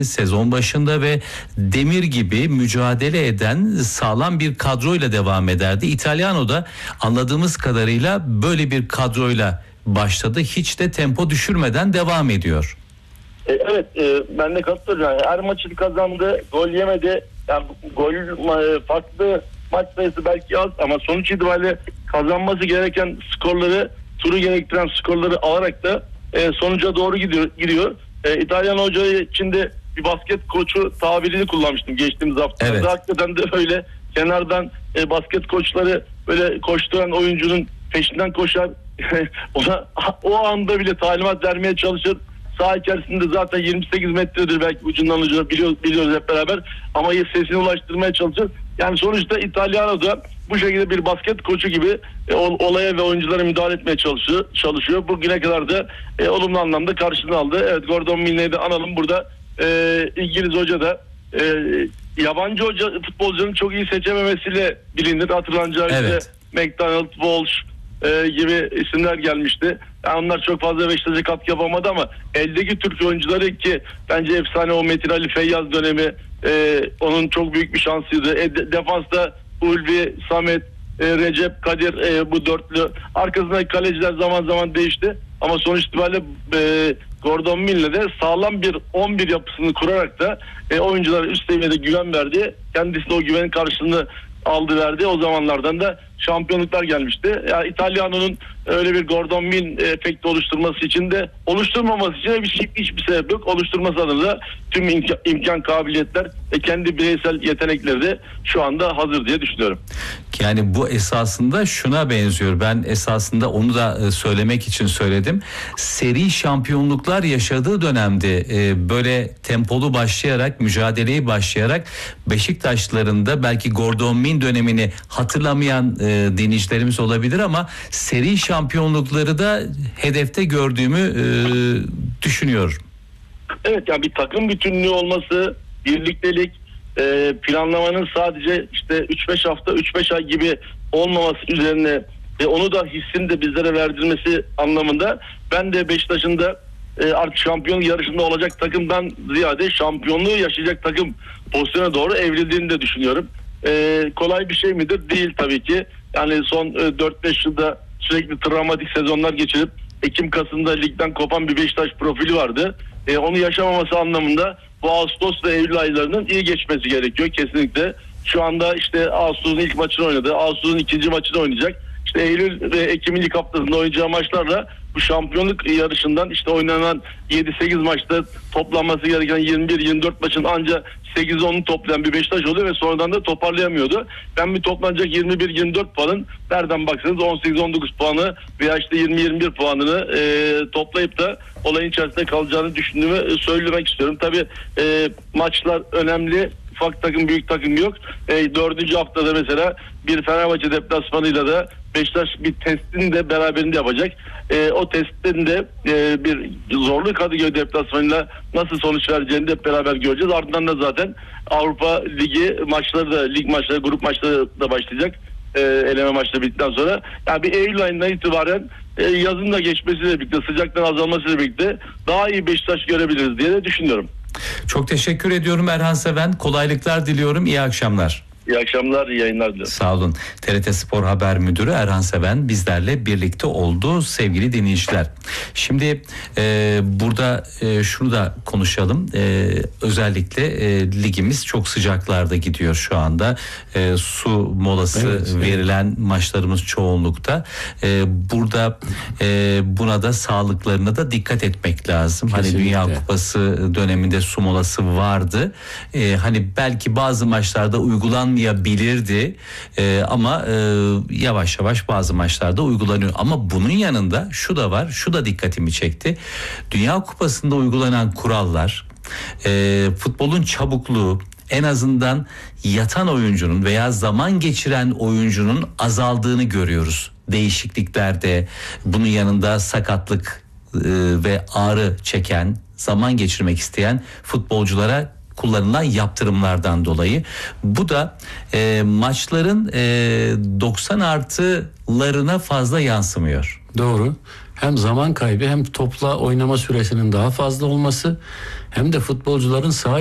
sezon başında ve demir gibi mücadele eden sağlam bir kadroyla devam ederdi. İtalyano da anladığımız kadarıyla böyle bir kadroyla başladı. Hiç de tempo düşürmeden devam ediyor. Evet, ben de katılıyorum. Her maçı kazandı, gol yemedi. Yani gol farklı, maç sayısı belki az ama sonuç itibariyle kazanması gereken skorları, turu gerektiren skorları alarak da sonuca doğru gidiyor. İtalyan hoca için de bir basket koçu tabirini kullanmıştım geçtiğimiz hafta. Evet. Hakikaten de öyle kenardan basket koçları böyle koşturan oyuncunun peşinden koşar. Ona o anda bile talimat vermeye çalışır. Saha içerisinde zaten 28 metredir belki ucundan ucuna biliyoruz hep beraber ama sesini ulaştırmaya çalışır. Yani sonuçta İtalyano da bu şekilde bir basket koçu gibi olaya ve oyunculara müdahale etmeye çalışıyor. Bugüne kadar da olumlu anlamda karşılığını aldı. Evet, Gordon Milley'i de analım burada. İngiliz hoca da yabancı futbolcunun çok iyi seçememesiyle bilinir. Hatırlanacağı Evet. McDonald, Walsh gibi isimler gelmişti. Yani onlar çok fazla Beşiktaş'a katkı yapamadı ama eldeki Türk oyuncuları ki bence efsane o Metin Ali Feyyaz dönemi onun çok büyük bir şansıydı. Defansta Ulvi, Samet, Recep, Kadir bu dörtlü. Arkasındaki kaleciler zaman zaman değişti. Ama sonuç itibariyle Gordon Milley de sağlam bir 11 yapısını kurarak da oyunculara üst seviyede güven verdi. Kendisi de o güvenin karşılığını aldı verdi. O zamanlardan da şampiyonluklar gelmişti. Yani İtalyano'nun öyle bir Gordon Milley efekti oluşturması için de oluşturmaması için de hiçbir sebep yok. Oluşturması adına da tüm imkan kabiliyetler ve kendi bireysel yetenekleri de şu anda hazır diye düşünüyorum. Yani bu esasında şuna benziyor. Ben esasında onu da söylemek için söyledim. Seri şampiyonluklar yaşadığı dönemde böyle tempolu başlayarak, mücadeleyi başlayarak Beşiktaşların da belki Gordon Milley dönemini hatırlamayan dinleyicilerimiz olabilir ama seri şampiyonlukları da hedefte gördüğümü düşünüyorum. Evet, yani bir takım bütünlüğü olması, birliktelik, planlamanın sadece işte 3-5 hafta 3-5 ay gibi olmaması üzerine onu da hissini de bizlere verdirmesi anlamında ben de Beşiktaş'ın da artık şampiyonluk yarışında olacak takımdan ziyade şampiyonluğu yaşayacak takım pozisyona doğru evrildiğini de düşünüyorum. Kolay bir şey midir? Değil tabii ki. Yani son 4-5 yılda sürekli travmatik sezonlar geçirip Ekim-Kasım'da ligden kopan bir Beşiktaş profili vardı. Onu yaşamaması anlamında bu Ağustos ve Eylül aylarının iyi geçmesi gerekiyor kesinlikle. Şu anda işte Ağustos'un ilk maçını oynadı. Ağustos'un ikinci maçını oynayacak. İşte Eylül ve Ekim'in ilk haftasında oynayacağı maçlarla bu şampiyonluk yarışından işte oynanan 7-8 maçta toplanması gereken 21-24 maçın ancak 8-10'u toplayan bir Beşiktaş oluyor ve sonradan da toparlayamıyordu. Ben bir toplanacak 21-24 puanın nereden baksanız 18-19 puanı veya işte 20-21 puanını toplayıp da olayın içerisinde kalacağını düşündüğümü söylemek istiyorum. Tabii maçlar önemli. Ufak takım büyük takım yok. 4. haftada mesela bir Fenerbahçe deplasmanıyla da Beşiktaş bir testini de beraberinde yapacak. O testin de bir zorlu Kadıköy deplasmanıyla nasıl sonuç vereceğini de hep beraber göreceğiz. Ardından da zaten Avrupa Ligi maçları da lig maçları, grup maçları da başlayacak. Eleme maçları bittikten sonra. Yani bir Eylül ayından itibaren yazın da geçmesiyle birlikte, sıcaktan azalmasıyla birlikte daha iyi Beşiktaş görebiliriz diye de düşünüyorum. Çok teşekkür ediyorum Erhan Seven. Kolaylıklar diliyorum. İyi akşamlar. İyi akşamlar, iyi yayınlar diliyorum. Sağ olun. TRT Spor Haber Müdürü Erhan Seven bizlerle birlikte oldu sevgili dinleyiciler. Şimdi burada şunu da konuşalım. Özellikle ligimiz çok sıcaklarda gidiyor şu anda. Su molası verilen maçlarımız çoğunlukta. Burada buna da sağlıklarına da dikkat etmek lazım. Kesinlikle. Hani Dünya Kupası döneminde su molası vardı. Hani belki bazı maçlarda uygulanmayabilirdi ama yavaş yavaş bazı maçlarda uygulanıyor. Ama bunun yanında şu da var, şu da dikkatimi çekti. Dünya Kupası'nda uygulanan kurallar, futbolun çabukluğu, en azından yatan oyuncunun veya zaman geçiren oyuncunun azaldığını görüyoruz. Değişikliklerde bunun yanında sakatlık ve ağrı çeken, zaman geçirmek isteyen futbolculara kullanılan yaptırımlardan dolayı. Bu da maçların 90 artılarına fazla yansımıyor. Doğru. hem zaman kaybı hem topla oynama süresinin daha fazla olması hem de futbolcuların saha